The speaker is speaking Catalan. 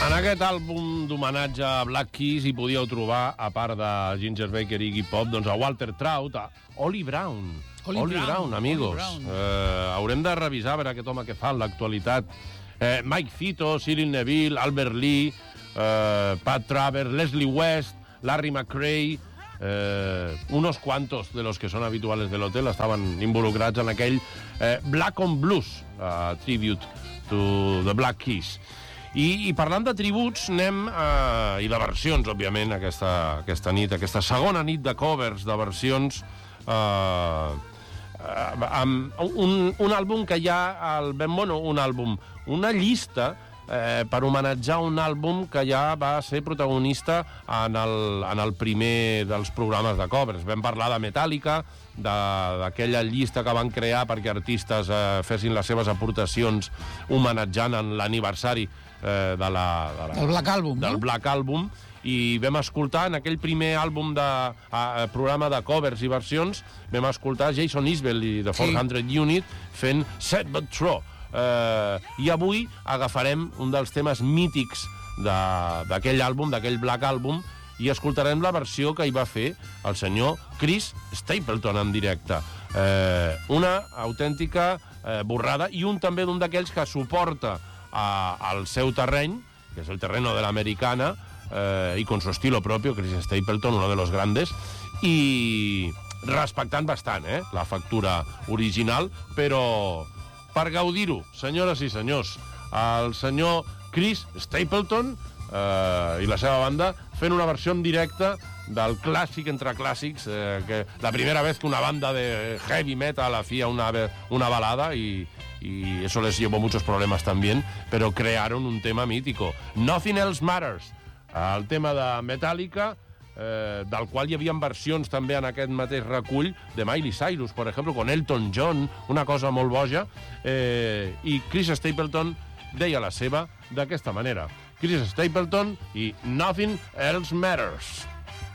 En aquest àlbum d'homenatge a Black Keys hi podíeu trobar, a part de Ginger Baker i Iggy Pop, doncs a Walter Trout, a Ollie Brown. Ollie Brown, amigos. Haurem de revisar a veure aquest home que fa en l'actualitat. Mike Zito, Cyril Neville, Albert Lee, Pat Travers, Leslie West, Larry McRae, unos cuantos de los que son habituales del hotel estaven involucrats en aquell Black on Blues tribute to the Black Keys. I parlant de tributs, anem i de versions, òbviament, aquesta nit, aquesta segona nit de covers, de versions, amb un àlbum que hi ha, una llista per homenatjar un àlbum que ja va ser protagonista en el primer dels programes de covers. Vam parlar de Metallica, d'aquella llista que van crear perquè artistes fessin les seves aportacions homenatjant en l'aniversari del Black Album, del Black Album, i vam escoltar en aquell primer àlbum de programa de covers i versions, vam escoltar Jason Isbell i The 400 Unit fent Sad But True. I avui agafarem un dels temes mítics d'aquell àlbum, d'aquell Black Album, i escoltarem la versió que hi va fer el senyor Chris Stapleton en directe. Una autèntica borrada, i també d'un d'aquells que suporta al seu terreny, que és el terreno de l'americana, y con su estilo propio, Chris Stapleton, uno de los grandes, i respectant bastant la factura original, però per gaudir-ho, senyores i senyors, el senyor Chris Stapleton i la seva banda fent una versió en directe del clàssic entre clàssics, que la primera vez que una banda de heavy metal hacía una balada, y eso les llevó muchos problemas también, pero crearon un tema mítico. Nothing Else Matters, el tema de Metallica, del qual hi havia versions també en aquest mateix recull de Miley Cyrus, per exemple, con Elton John, una cosa molt boja, i Chris Stapleton deia la seva d'aquesta manera. Chris Stapleton i Nothing Else Matters.